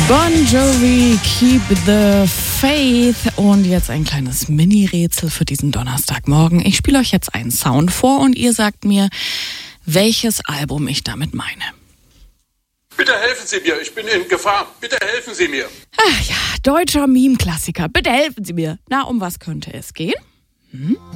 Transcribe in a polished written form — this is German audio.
Bon Jovi, Keep the Faith. Und jetzt ein kleines Mini-Rätsel für diesen Donnerstagmorgen. Ich spiele euch jetzt einen Sound vor und ihr sagt mir, welches Album ich damit meine. Bitte helfen Sie mir, ich bin in Gefahr. Bitte helfen Sie mir. Ach ja, deutscher Meme-Klassiker. Bitte helfen Sie mir. Na, um was könnte es gehen?